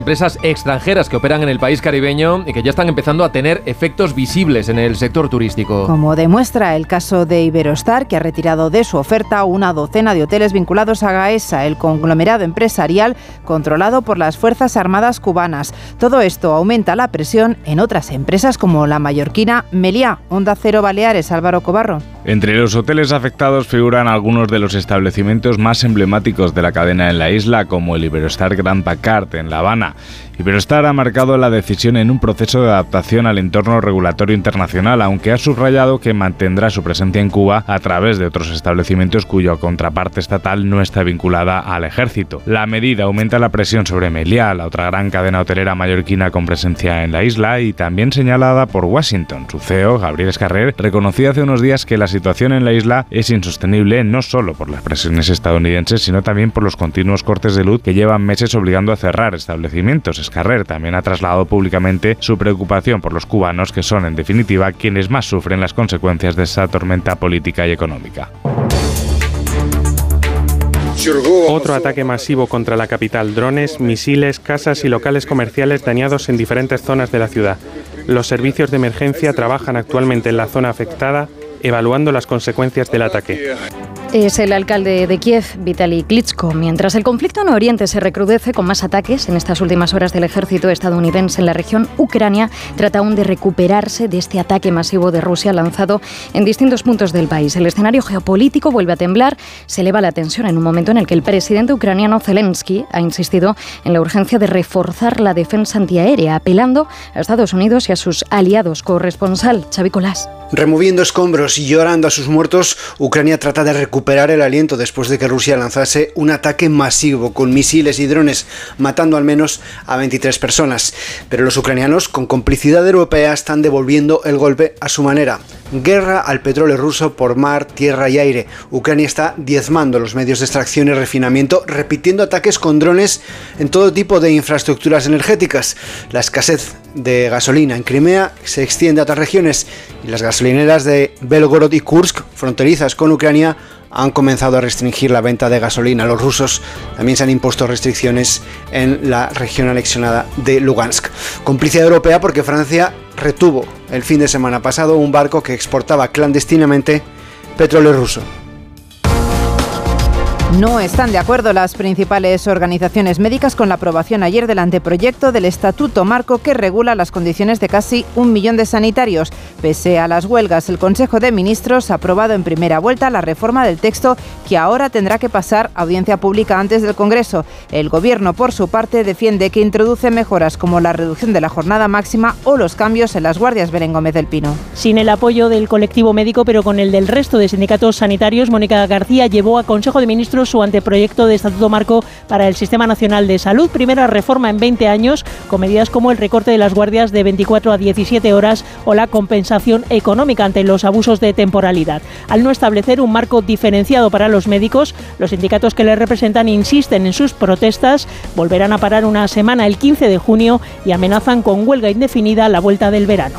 Empresas extranjeras que operan en el país caribeño y que ya están empezando a tener efectos visibles en el sector turístico. Como demuestra el caso de Iberostar, que ha retirado de su oferta una docena de hoteles vinculados a Gaesa, el conglomerado empresarial controlado por las Fuerzas Armadas cubanas. Todo esto aumenta la presión en otras empresas como la mallorquina Meliá. Onda Cero Baleares, Álvaro Cobarro. Entre los hoteles afectados figuran algunos de los establecimientos más emblemáticos de la cadena en la isla, como el Iberostar Grand Pacard en La Habana. Iberostar ha marcado la decisión en un proceso de adaptación al entorno regulatorio internacional, aunque ha subrayado que mantendrá su presencia en Cuba a través de otros establecimientos cuya contraparte estatal no está vinculada al ejército. La medida aumenta la presión sobre Meliá, la otra gran cadena hotelera mallorquina con presencia en la isla y también señalada por Washington. Su CEO, Gabriel Escarrer, reconoció hace unos días que la situación en la isla es insostenible no solo por las presiones estadounidenses, sino también por los continuos cortes de luz que llevan meses obligando a cerrar establecimientos. Escarrer también ha trasladado públicamente su preocupación por los cubanos, que son, en definitiva, quienes más sufren las consecuencias de esta tormenta política y económica. Otro ataque masivo contra la capital. Drones, misiles, casas y locales comerciales dañados en diferentes zonas de la ciudad. Los servicios de emergencia trabajan actualmente en la zona afectada, evaluando las consecuencias del ataque. Es el alcalde de Kiev, Vitaly Klitschko. Mientras el conflicto en Oriente se recrudece con más ataques en estas últimas horas del ejército estadounidense en la región, Ucrania trata aún de recuperarse de este ataque masivo de Rusia lanzado en distintos puntos del país. El escenario geopolítico vuelve a temblar, se eleva la tensión en un momento en el que el presidente ucraniano Zelensky ha insistido en la urgencia de reforzar la defensa antiaérea, apelando a Estados Unidos y a sus aliados. Corresponsal Xavi Colás. Removiendo escombros y llorando a sus muertos, Ucrania trata de recuperar el aliento después de que Rusia lanzase un ataque masivo con misiles y drones, matando al menos a 23 personas. Pero los ucranianos, con complicidad europea, están devolviendo el golpe a su manera. Guerra al petróleo ruso por mar, tierra y aire. Ucrania está diezmando los medios de extracción y refinamiento, repitiendo ataques con drones en todo tipo de infraestructuras energéticas. La escasez de gasolina en Crimea se extiende a otras regiones y las gasolineras de Belgorod y Kursk, fronterizas con Ucrania, han comenzado a restringir la venta de gasolina. Los rusos también se han impuesto restricciones en la región anexionada de Lugansk. Complicidad europea porque Francia retuvo el fin de semana pasado un barco que exportaba clandestinamente petróleo ruso. No están de acuerdo las principales organizaciones médicas con la aprobación ayer del anteproyecto del Estatuto Marco que regula las condiciones de casi 1 millón de sanitarios. Pese a las huelgas, el Consejo de Ministros ha aprobado en primera vuelta la reforma del texto que ahora tendrá que pasar a audiencia pública antes del Congreso. El Gobierno, por su parte, defiende que introduce mejoras como la reducción de la jornada máxima o los cambios en las guardias. Belén Gómez del Pino. Sin el apoyo del colectivo médico, pero con el del resto de sindicatos sanitarios, Mónica García llevó a Consejo de Ministros su anteproyecto de Estatuto Marco para el Sistema Nacional de Salud. Primera reforma en 20 años, con medidas como el recorte de las guardias de 24 a 17 horas o la compensación económica ante los abusos de temporalidad. Al no establecer un marco diferenciado para los médicos, los sindicatos que les representan insisten en sus protestas, volverán a parar una semana el 15 de junio y amenazan con huelga indefinida a la vuelta del verano.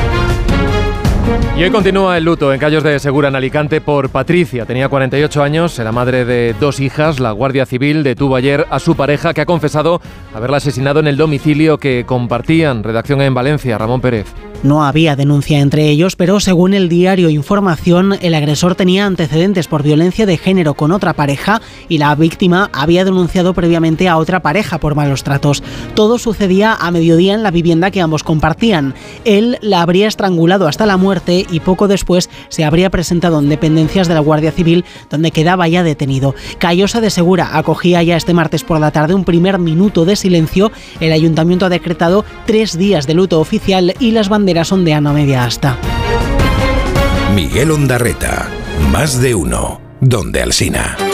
Y hoy continúa el luto en Callos de Segura, en Alicante, por Patricia. Tenía 48 años, era madre de 2 hijas. La Guardia Civil detuvo ayer a su pareja, que ha confesado haberla asesinado en el domicilio que compartían. Redacción en Valencia, Ramón Pérez. No había denuncia entre ellos, pero según el diario Información, el agresor tenía antecedentes por violencia de género con otra pareja y la víctima había denunciado previamente a otra pareja por malos tratos. Todo sucedía a mediodía en la vivienda que ambos compartían. Él la habría estrangulado hasta la muerte y poco después se habría presentado en dependencias de la Guardia Civil, donde quedaba ya detenido. Callosa de Segura acogía ya este martes por la tarde un primer minuto de silencio. El ayuntamiento ha decretado 3 días de luto oficial y las banderas ondean a media asta. Miguel Ondarreta, más de uno, donde Alsina.